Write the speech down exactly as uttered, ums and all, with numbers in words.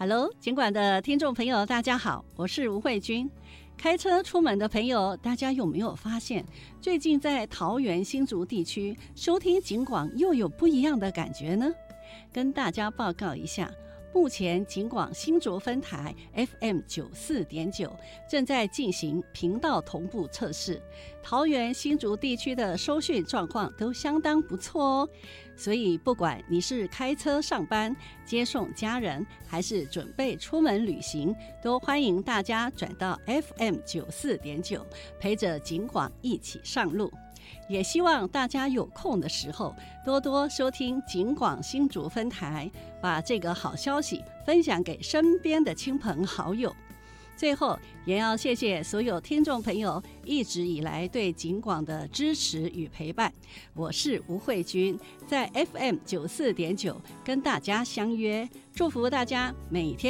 Hello， 警广的听众朋友，大家好，我是吴慧君。开车出门的朋友，大家有没有发现，最近在桃园新竹地区收听警广又有不一样的感觉呢？跟大家报告一下，目前警广新竹分台 F M 九十四点九 正在进行频道同步测试，桃园新竹地区的收讯状况都相当不错哦。所以不管你是开车上班、接送家人，还是准备出门旅行，都欢迎大家转到 F M 九十四点九 陪着警广一起上路。也希望大家有空的时候多多收听警广新竹分台，把这个好消息分享给身边的亲朋好友。最后也要谢谢所有听众朋友一直以来对警广的支持与陪伴。我是吴慧君，在 F M 九十四点九 跟大家相约，祝福大家每天